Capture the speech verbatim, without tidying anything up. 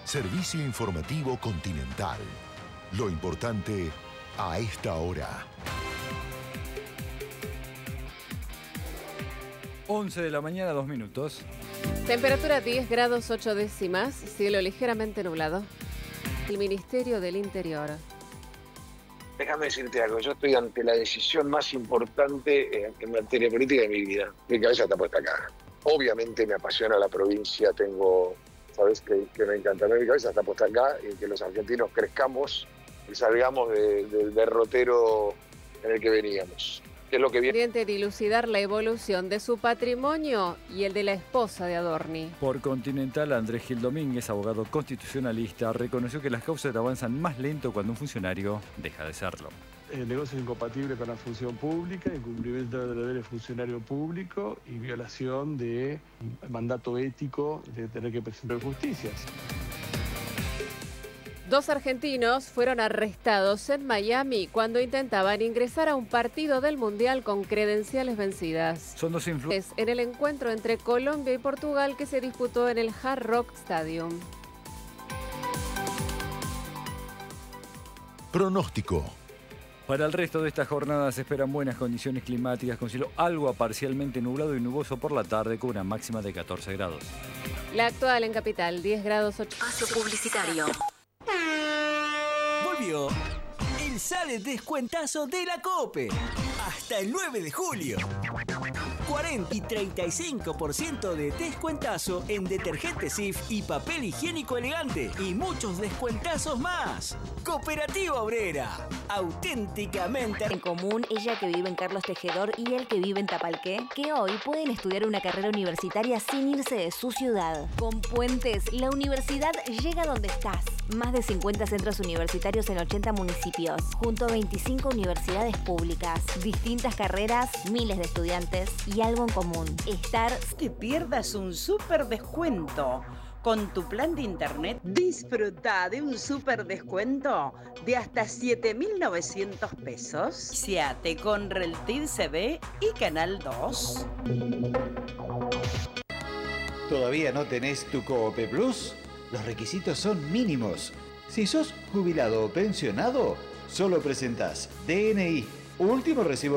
Servicio informativo Continental. Lo importante a esta hora. once de la mañana, dos minutos. Temperatura diez grados ocho décimas, cielo ligeramente nublado. El Ministerio del Interior. Déjame decirte algo, yo estoy ante la decisión más importante en, en materia política de mi vida. Mi cabeza está puesta acá. Obviamente me apasiona la provincia, tengo, sabes que, que me encanta. Mi cabeza está puesta acá y que los argentinos crezcamos y salgamos de, del derrotero en el que veníamos. ¿Qué es lo que viene? Pendiente de dilucidar la evolución de su patrimonio y el de la esposa de Adorni. Por Continental, Andrés Gil Domínguez, abogado constitucionalista, reconoció que las causas avanzan más lento cuando un funcionario deja de serlo. El negocio es incompatible con la función pública, incumplimiento de deberes de funcionario público y violación del mandato ético de tener que presentar justicias. Dos argentinos fueron arrestados en Miami cuando intentaban ingresar a un partido del Mundial con credenciales vencidas. Son dos influencers en el encuentro entre Colombia y Portugal que se disputó en el Hard Rock Stadium. Pronóstico. Para el resto de esta jornada se esperan buenas condiciones climáticas con cielo algo a parcialmente nublado y nuboso por la tarde con una máxima de catorce grados. La actual en Capital, diez grados ocho. Espacio publicitario. Volvió el Sale Descuentazo de la COPE. Hasta el nueve de julio. cuarenta y treinta y cinco por ciento de descuentazo en detergente Cif y papel higiénico elegante. Y muchos descuentazos más. Cooperativa Obrera. Auténticamente en común, ella que vive en Carlos Tejedor y él que vive en Tapalqué, que hoy pueden estudiar una carrera universitaria sin irse de su ciudad. Con Puentes, la universidad llega donde estás. Más de cincuenta centros universitarios en ochenta municipios, junto a veinticinco universidades públicas, distintas carreras, miles de estudiantes y algo en común: estar. No te pierdas un súper descuento. Con tu plan de internet, disfruta de un súper descuento de hasta siete mil novecientos pesos. Seate con Reltiv C V y Canal dos. ¿Todavía no tenés tu Coope Plus? Los requisitos son mínimos. Si sos jubilado o pensionado, solo presentás D N I, último recibo